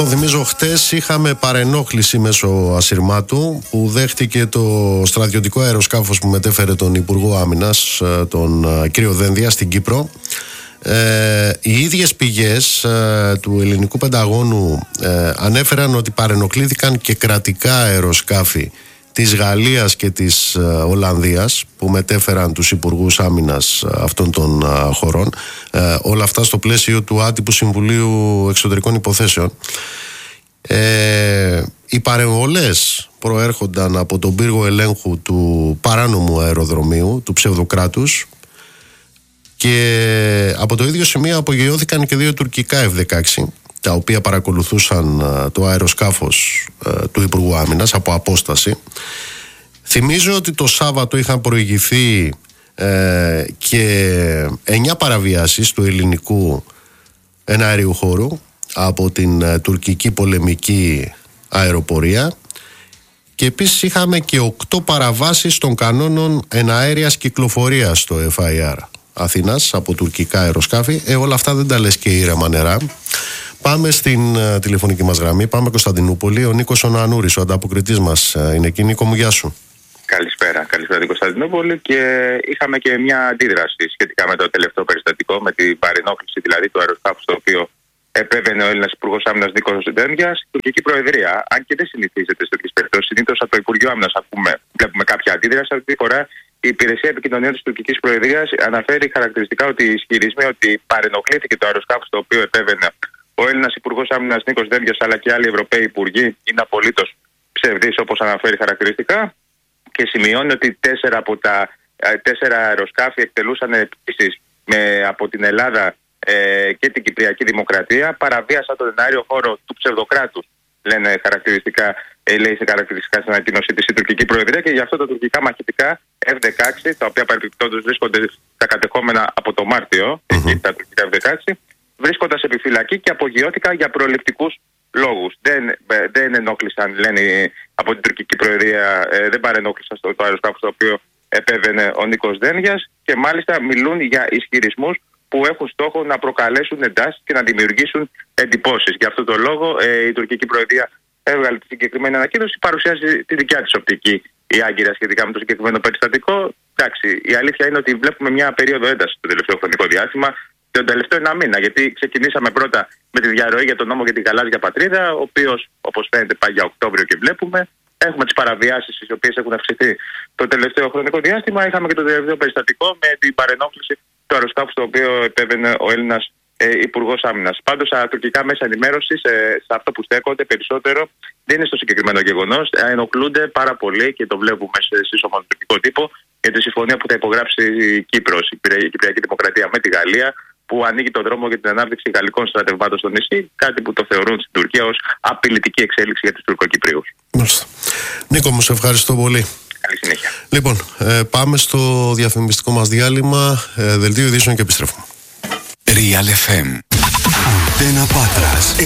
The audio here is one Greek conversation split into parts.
υπενθυμίζω, χτες είχαμε παρενόχληση μέσω ασυρμάτου που δέχτηκε το στρατιωτικό αεροσκάφος που μετέφερε τον Υπουργό Άμυνας, τον κύριο Δένδια, στην Κύπρο. Οι ίδιες πηγές του ελληνικού Πενταγώνου ανέφεραν ότι παρενοχλήθηκαν και κρατικά αεροσκάφη της Γαλλίας και της Ολλανδίας που μετέφεραν τους υπουργούς άμυνας αυτών των χωρών, όλα αυτά στο πλαίσιο του άτυπου Συμβουλίου Εξωτερικών Υποθέσεων. Οι παρεμβολές προέρχονταν από τον πύργο ελέγχου του παράνομου αεροδρομίου, του ψευδοκράτους, και από το ίδιο σημείο απογειώθηκαν και 2 τουρκικά F-16, τα οποία παρακολουθούσαν το αεροσκάφος του Υπουργού Άμυνας από απόσταση. Θυμίζω ότι το Σάββατο είχαν προηγηθεί και 9 παραβιάσεις του ελληνικού εναέριου χώρου από την τουρκική πολεμική αεροπορία, και επίσης είχαμε και 8 παραβάσεις των κανόνων εναέριας κυκλοφορίας στο FIR Αθήνας από τουρκικά αεροσκάφη. Όλα αυτά δεν τα λες και ήρεμα νερά. Πάμε στην τηλεφωνική μας γραμμή. Πάμε Κωνσταντινούπολη. Ο Νίκος ο Νανούρης, ο ανταποκριτής μας, είναι εκεί. Νίκο μου, γεια σου. Καλησπέρα την Κωνσταντινούπολη. Και είχαμε και μια αντίδραση σχετικά με το τελευταίο περιστατικό, με την παρενόχληση δηλαδή του αεροσκάφου στο οποίο επέβαινε ο Έλληνας Υπουργός Άμυνας Νίκος Δένδιας στην τουρκική Προεδρία. Αν και δεν συνηθίζεται σε τέτοιες περιπτώσεις, συνήθως από το Υπουργείο Άμυνας βλέπουμε κάποια αντίδραση. Αυτή τη φορά η Υπηρεσία Επικοινωνιών της τουρκικής Προεδρίας αναφέρει χαρακτηριστικά ότι οι ισχυρισμοί ότι παρενοχλήθηκε το αεροσκάφο στο οποίο επέβαινε ο Έλληνας Υπουργός Άμυνας Νίκος Δένδιας αλλά και άλλοι Ευρωπαίοι Υπουργοί είναι απολύτως ψευδής, όπως αναφέρει χαρακτηριστικά, και σημειώνει ότι 4 από τα 4 αεροσκάφη εκτελούσαν επίσης από την Ελλάδα και την Κυπριακή Δημοκρατία, παραβίασαν τον εναέριο χώρο του ψευδοκράτους, λένε χαρακτηριστικά, λέει σε χαρακτηριστικά στην ανακοίνωσή της η τουρκική Προεδρία, και γι' αυτό τα τουρκικά μαχητικά F-16, τα οποία παρεμπιπτόντως βρίσκονται στα κατεχόμενα από το Μάρτιο, εκεί τα τουρκικά F-16, βρίσκονταν σε επιφυλακή και απογειώθηκαν για προληπτικούς λόγους. Δεν ενόχλησαν, λένε από την τουρκική Προεδρία, δεν παρενόχλησαν το αεροσκάφο στο οποίο επέβαινε ο Νίκος Δένδιας, και μάλιστα μιλούν για ισχυρισμούς που έχουν στόχο να προκαλέσουν εντάσεις και να δημιουργήσουν εντυπώσεις. Γι' αυτό το λόγο η τουρκική Προεδρία έβγαλε τη συγκεκριμένη ανακοίνωση, παρουσιάζει τη δικιά της οπτική η Άγκυρα σχετικά με το συγκεκριμένο περιστατικό. Εντάξει, η αλήθεια είναι ότι βλέπουμε μια περίοδο έντασης το τελευταίο χρονικό διάστημα, τον τελευταίο 1 μήνα. Γιατί ξεκινήσαμε πρώτα με τη διαρροή για τον νόμο για την γαλάζια πατρίδα, ο οποίος, όπως φαίνεται, πάει για Οκτώβριο και βλέπουμε. Έχουμε τις παραβιάσεις, οι οποίες έχουν αυξηθεί το τελευταίο χρονικό διάστημα. Είχαμε και το τελευταίο περιστατικό με την παρενόχληση του αεροσκάφου στο οποίο επέβαινε ο Έλληνας Υπουργός Άμυνας. Πάντως, τα τουρκικά μέσα ενημέρωσης σε αυτό που στέκονται περισσότερο δεν είναι στο συγκεκριμένο γεγονός. Ενοχλούνται πάρα πολύ, και το βλέπουμε σε σύσσωμο του τουρκικό τύπο, για τη συμφωνία που θα υπογράψει η Κύπρος, η Κυπριακή Δημοκρατία, με τη Γαλλία, που ανοίγει τον δρόμο για την ανάπτυξη γαλλικών στρατευμάτων στο νησί, κάτι που το θεωρούν στην Τουρκία ως απειλητική εξέλιξη για τους Τουρκοκυπρίους. Νίκο μου, σε ευχαριστώ πολύ. Καλή συνέχεια. Λοιπόν, πάμε στο διαφημιστικό μας διάλειμμα, δελτίο ειδήσεων, και επιστρέφουμε. Real FM. Αντένα Πάτρας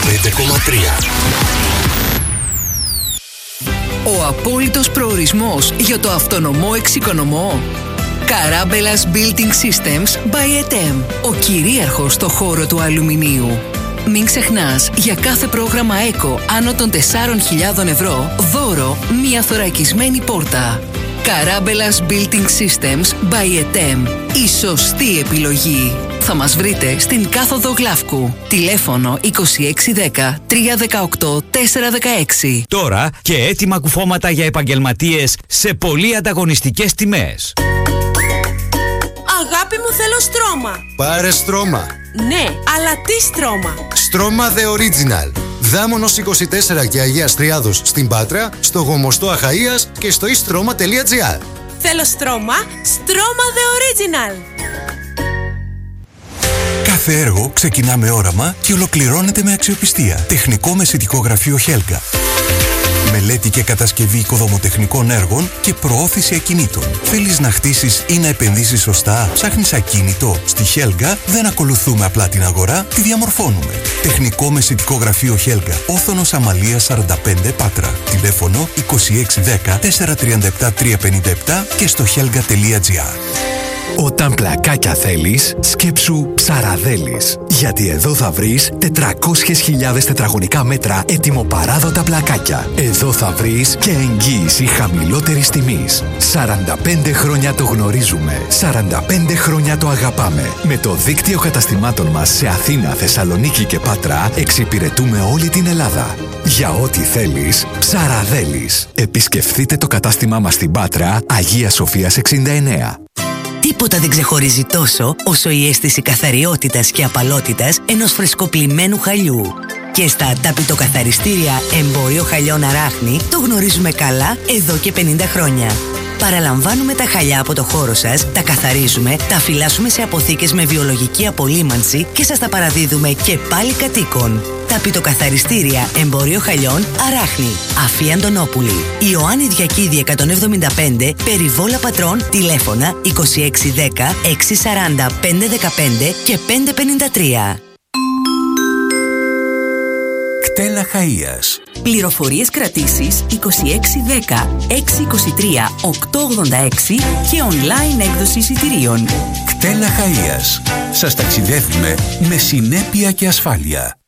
105,3. Ο απόλυτος προορισμός για το αυτονομό εξοικονομό. Καράμπελας Building Systems by ETEM. Ο κυρίαρχος στο χώρο του αλουμινίου. Μην ξεχνάς, για κάθε πρόγραμμα ΕΚΟ άνω των 4.000 ευρώ, δώρο μία θωρακισμένη πόρτα. Καράμπελας Building Systems by ETEM. Η σωστή επιλογή. Θα μας βρείτε στην κάθοδο Γλαύκου. Τηλέφωνο 2610 318 416. Τώρα και έτοιμα κουφώματα για επαγγελματίες σε πολύ ανταγωνιστικές τιμές. Αγάπη μου, θέλω στρώμα. Πάρε στρώμα. Ναι, αλλά τι στρώμα? Στρώμα The Original. Δάμονος 24 και Αγίας Τριάδος στην Πάτρα, στο Γομοστό Αχαΐας και στο istroma.gr. Θέλω στρώμα, στρώμα The Original. Κάθε έργο ξεκινά με όραμα και ολοκληρώνεται με αξιοπιστία. Τεχνικό μεσητικό γραφείο Χέλγα. Μελέτη και κατασκευή οικοδομοτεχνικών έργων και προώθηση ακινήτων. Θέλεις να χτίσεις ή να επενδύσεις σωστά? Ψάχνεις ακίνητο? Στη Χέλγα δεν ακολουθούμε απλά την αγορά, τη διαμορφώνουμε. Τεχνικό μεσητικό γραφείο Χέλγα. Όθωνος Αμαλίας 45 Πάτρα. Τηλέφωνο 2610 437 357 και στο helga.gr. Όταν πλακάκια θέλεις, σκέψου Ψαραδέλης. Γιατί εδώ θα βρεις 400.000 τετραγωνικά μέτρα ετοιμοπαράδοτα πλακάκια. Εδώ θα βρεις και εγγύηση χαμηλότερης τιμής. 45 χρόνια το γνωρίζουμε. 45 χρόνια το αγαπάμε. Με το δίκτυο καταστημάτων μας σε Αθήνα, Θεσσαλονίκη και Πάτρα εξυπηρετούμε όλη την Ελλάδα. Για ό,τι θέλεις, Ψαραδέλης. Επισκεφθείτε το κατάστημά μας στην Πάτρα, Αγίας Σοφίας 69. Τίποτα δεν ξεχωρίζει τόσο όσο η αίσθηση καθαριότητας και απαλότητας ενός φρεσκοπλημμένου χαλιού. Και στα ταπητοκαθαριστήρια Εμπόριο Χαλιών Αράχνη το γνωρίζουμε καλά εδώ και 50 χρόνια. Παραλαμβάνουμε τα χαλιά από το χώρο σας, τα καθαρίζουμε, τα φυλάσσουμε σε αποθήκες με βιολογική απολύμανση και σας τα παραδίδουμε και πάλι κατοίκων. Ταπητοκαθαριστήρια Εμπόριο Χαλιών Αράχνη. Αφή Αντωνόπουλη. Ιωάννη Διακίδη 175, Περιβόλα Πατρών, τηλέφωνα 2610 640 515 και 553. Κτέλα Χαΐας. Πληροφορίες κρατήσεις 2610 623 886 και online έκδοση εισιτηρίων. Κτέλα Χαΐας. Σας ταξιδεύουμε με συνέπεια και ασφάλεια.